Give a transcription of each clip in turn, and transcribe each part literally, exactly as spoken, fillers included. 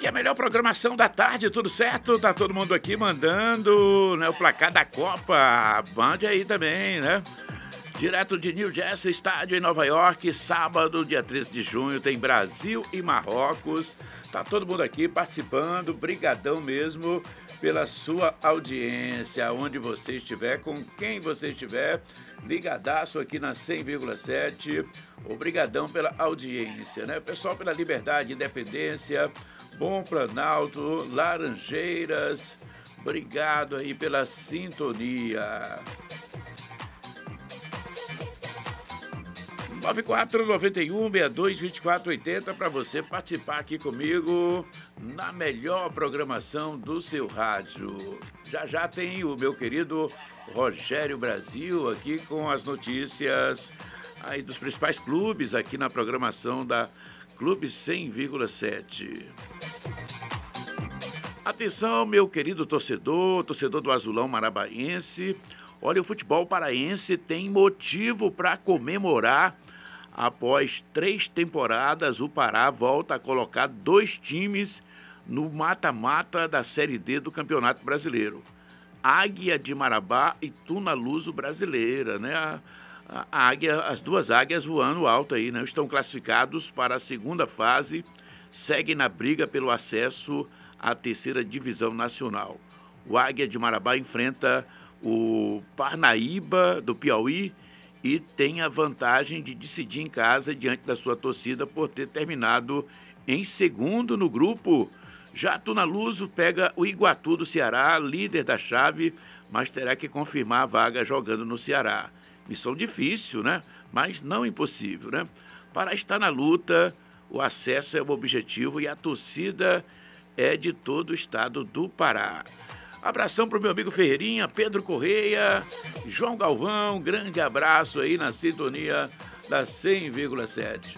a melhor programação da tarde, tudo certo? Tá todo mundo aqui mandando, né, o placar da Copa. Mande aí também, né? Direto de New Jersey, estádio em Nova York, sábado, dia treze de junho, tem Brasil e Marrocos. Tá todo mundo aqui participando, brigadão mesmo pela sua audiência, onde você estiver, com quem você estiver, ligadaço aqui na cem vírgula sete, obrigadão pela audiência, né? Pessoal, pela Liberdade, Independência, Bom Planalto, Laranjeiras, obrigado aí pela sintonia. nove quatro nove um, seis dois, dois quatro oito zero para você participar aqui comigo na melhor programação do seu rádio. Já já tem o meu querido Rogério Brasil aqui com as notícias aí dos principais clubes aqui na programação da Clube cem vírgula sete. Atenção, meu querido torcedor, torcedor do Azulão Marabaense. Olha, o futebol paraense tem motivo para comemorar. Após três temporadas, o Pará volta a colocar dois times no mata-mata da Série D do Campeonato Brasileiro. Águia de Marabá e Tuna Luso Brasileira, né? A, a águia, as duas águias voando alto aí, né? Estão classificados para a segunda fase, seguem na briga pelo acesso à terceira divisão nacional. O Águia de Marabá enfrenta o Parnaíba do Piauí e tem a vantagem de decidir em casa diante da sua torcida por ter terminado em segundo no grupo. Já Tuna Luso pega o Iguatu do Ceará, líder da chave, mas terá que confirmar a vaga jogando no Ceará. Missão difícil, né? Mas não impossível, né? Para estar na luta, o acesso é o objetivo e a torcida é de todo o estado do Pará. Abração para o meu amigo Ferreirinha, Pedro Correia, João Galvão, grande abraço aí na sintonia da cem vírgula sete.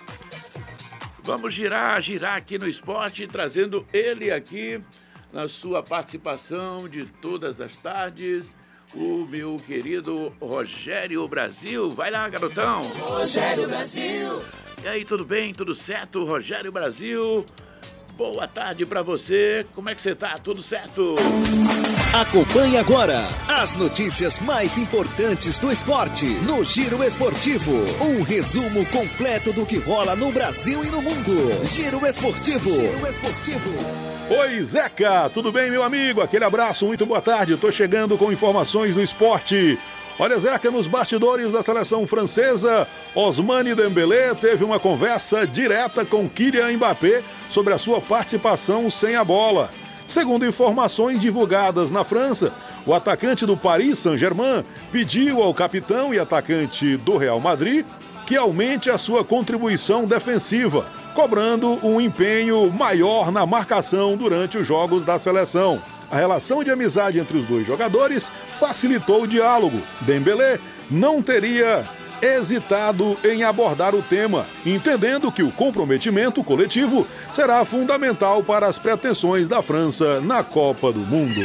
Vamos girar, girar aqui no esporte, trazendo ele aqui na sua participação de todas as tardes, o meu querido Rogério Brasil. Vai lá, garotão. Rogério Brasil. E aí, tudo bem? Tudo certo? Rogério Brasil. Boa tarde pra você, como é que você tá? Tudo certo? Acompanhe agora as notícias mais importantes do esporte no Giro Esportivo. Um resumo completo do que rola no Brasil e no mundo. Giro Esportivo. Giro Esportivo. Oi, Zeca, tudo bem, meu amigo? Aquele abraço, muito boa tarde. Tô chegando com informações do esporte. Olha, Zeca, nos bastidores da seleção francesa, Ousmane Dembélé teve uma conversa direta com Kylian Mbappé sobre a sua participação sem a bola. Segundo informações divulgadas na França, o atacante do Paris Saint-Germain pediu ao capitão e atacante do Real Madrid que aumente a sua contribuição defensiva, cobrando um empenho maior na marcação durante os jogos da seleção. A relação de amizade entre os dois jogadores facilitou o diálogo. Dembélé não teria hesitado em abordar o tema, entendendo que o comprometimento coletivo será fundamental para as pretensões da França na Copa do Mundo.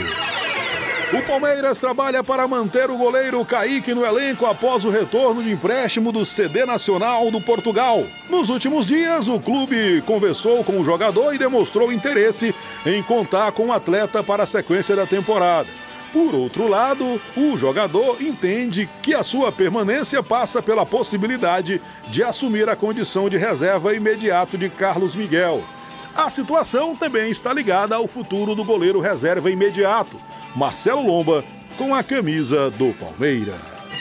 O Palmeiras trabalha para manter o goleiro Kaique no elenco após o retorno de empréstimo do C D Nacional do Portugal. Nos últimos dias, o clube conversou com o jogador e demonstrou interesse em contar com o atleta para a sequência da temporada. Por outro lado, o jogador entende que a sua permanência passa pela possibilidade de assumir a condição de reserva imediato de Carlos Miguel. A situação também está ligada ao futuro do goleiro reserva imediato, Marcelo Lomba, com a camisa do Palmeiras.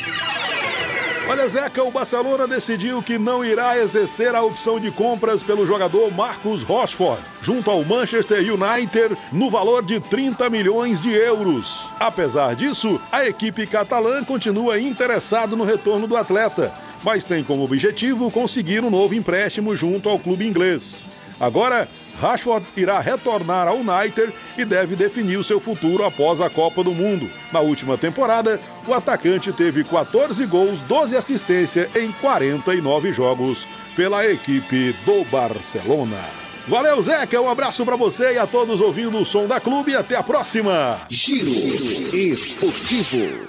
Olha, Zeca, o Barcelona decidiu que não irá exercer a opção de compras pelo jogador Marcus Rashford, junto ao Manchester United, no valor de trinta milhões de euros. Apesar disso, a equipe catalã continua interessada no retorno do atleta, mas tem como objetivo conseguir um novo empréstimo junto ao clube inglês. Agora, Rashford irá retornar ao United e deve definir o seu futuro após a Copa do Mundo. Na última temporada, o atacante teve quatorze gols, doze assistências em quarenta e nove jogos pela equipe do Barcelona. Valeu, Zeca, um abraço pra você e a todos ouvindo o Som da Clube e até a próxima. Giro Esportivo.